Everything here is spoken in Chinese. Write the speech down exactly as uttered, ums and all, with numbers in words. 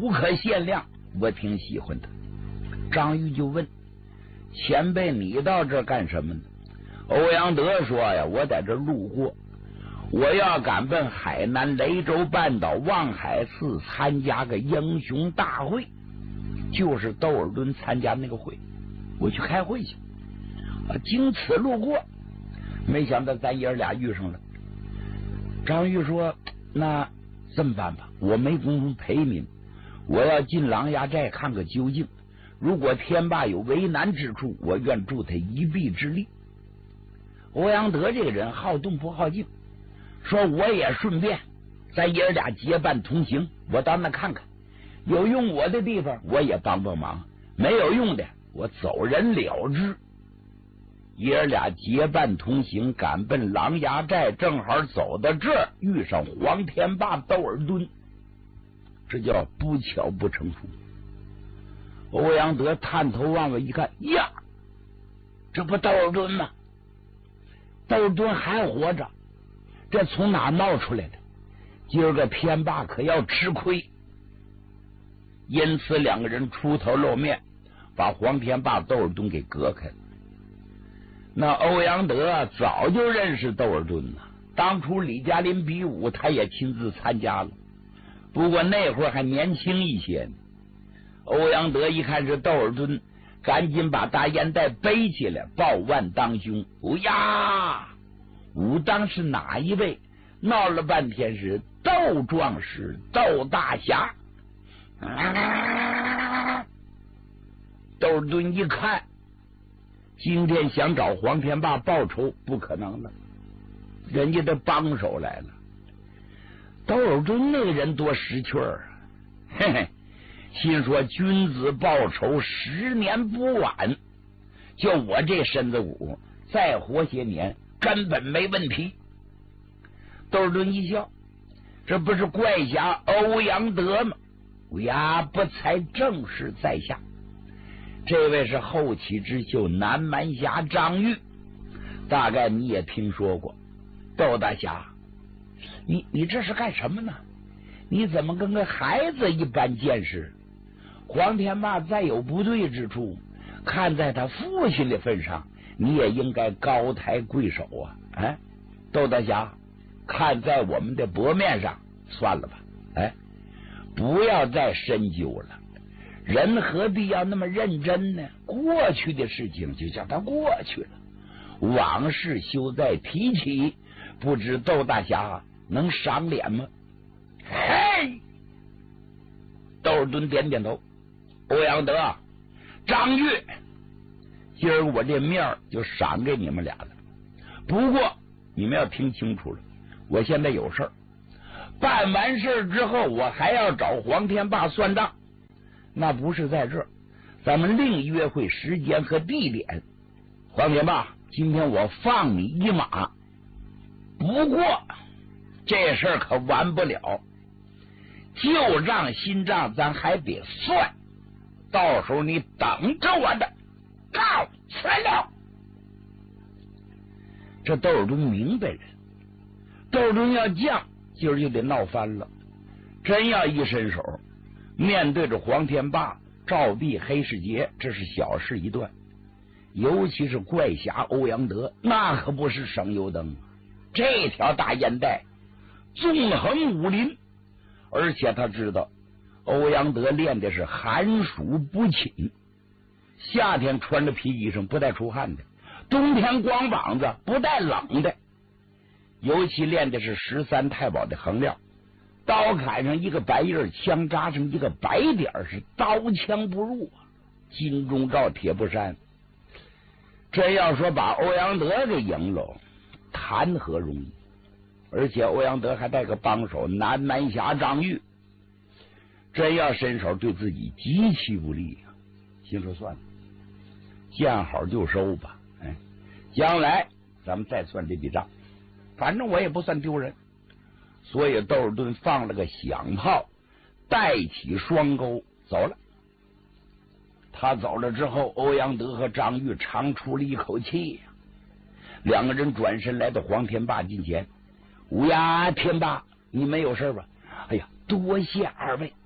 无可限量，我挺喜欢的。张玉就问前辈，你到这干什么呢？欧阳德说呀，我在这路过，我要赶奔海南雷州半岛望海寺参加个英雄大会，就是窦尔敦参加那个会，我去开会去。啊，经此路过，没想到咱爷儿俩遇上了。张玉说，那这么办吧，我没工夫陪您，我要进琅琊寨看个究竟，如果天霸有为难之处，我愿助他一臂之力。欧阳德这个人好动不好静，说我也顺便，咱爷儿俩结伴同行，我到那看看，有用我的地方我也帮帮忙，没有用的我走人了之。爷儿俩结伴同行，赶奔琅琊寨，正好走到这儿，遇上黄天霸、窦尔敦，这叫不巧不成书。欧阳德探头望了一看，呀，这不窦尔敦吗？窦尔敦还活着，这从哪冒出来的？今儿个天霸可要吃亏。因此两个人出头露面，把黄天霸、窦尔敦给隔开了。那欧阳德早就认识窦尔敦了，当初李嘉林比武他也亲自参加了，不过那会儿还年轻一些呢。欧阳德一看是窦尔敦，赶紧把大烟袋背起来，抱腕当胸。哎呀，武当是哪一位？闹了半天是窦壮士窦大侠。啊、窦尔敦一看，今天想找黄天霸报仇不可能了，人家的帮手来了。窦尔敦那个人多识趣儿，嘿嘿，心说君子报仇十年不晚，就我这身子骨再活些年根本没问题。窦尔敦一笑，这不是怪侠欧阳德吗？呀，不才正是在下，这位是后起之秀南蛮侠张玉，大概你也听说过。窦大侠，你你这是干什么呢？你怎么跟个孩子一般见识？黄天霸再有不对之处，看在他父亲的份上，你也应该高抬贵手啊！哎，窦大侠，看在我们的薄面上，算了吧，哎，不要再深究了。人何必要那么认真呢？过去的事情就叫它过去了，往事休再提起。不知窦大侠能赏脸吗？嘿，窦尔敦点点头。欧阳德、张玉，今儿我这面就赏给你们俩了。不过你们要听清楚了，我现在有事儿，办完事之后，我还要找黄天霸算账。那不是在这儿，咱们另约会时间和地点。黄天霸，今天我放你一马，不过这事儿可完不了，旧账新账咱还得算，到时候你等着我的。告辞了。这窦尔敦明白人，窦尔敦要犟，今儿就得闹翻了。真要一伸手，面对着黄天霸、赵壁、黑世杰，这是小事一段。尤其是怪侠欧阳德，那可不是省油灯。这条大烟袋纵横武林，而且他知道欧阳德练的是寒暑不侵，夏天穿着皮衣裳不带出汗的，冬天光膀子不带冷的。尤其练的是十三太保的横料，刀砍上一个白印，枪扎上一个白点，是刀枪不入啊！金钟罩铁布衫，这要说把欧阳德给赢了，谈何容易？而且欧阳德还带个帮手南蛮侠张玉，真要伸手对自己极其不利啊！心说算了，见好就收吧，哎，将来咱们再算这笔账，反正我也不算丢人。所以窦尔敦放了个响炮，带起双钩走了。他走了之后，欧阳德和张玉长出了一口气呀。两个人转身来到黄天霸近前：“乌鸦天霸，你没有事吧？”“哎呀，多谢二位。”